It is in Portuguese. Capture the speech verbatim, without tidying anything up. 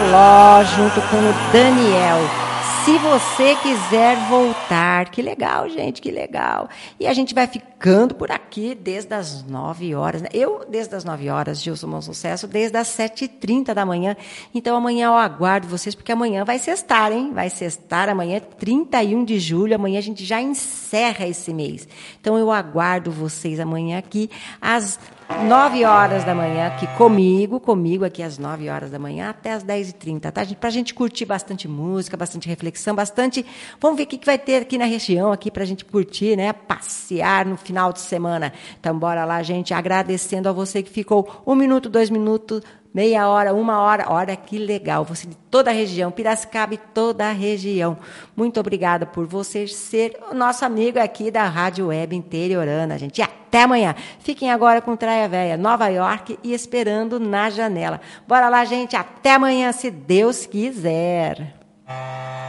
Ló, junto com o Daniel. Se você quiser voltar, que legal, gente, que legal. E a gente vai ficando por aqui desde as nove horas. Né? Eu, desde as nove horas, Gilson Bom Sucesso, desde as sete e trinta da manhã. Então, amanhã eu aguardo vocês, porque amanhã vai sextar, hein? Vai sextar, amanhã é trinta e um de julho, amanhã a gente já encerra esse mês. Então, eu aguardo vocês amanhã aqui, às nove horas da manhã, aqui comigo, comigo aqui às nove horas da manhã, até às dez e trinta, tá? Pra gente curtir bastante música, bastante reflexão, bastante... Vamos ver o que, que vai ter aqui na região, aqui pra gente curtir, né? Passear no final de semana. Então, bora lá, gente, agradecendo a você que ficou um minuto, dois minutos, meia hora, uma hora. Olha que legal, você de toda a região, Piracicaba e toda a região. Muito obrigada por você ser o nosso amigo aqui da Rádio Web Interiorana, gente. E até amanhã. Fiquem agora com Traia Véia, Nova York e Esperando na Janela. Bora lá, gente. Até amanhã, se Deus quiser.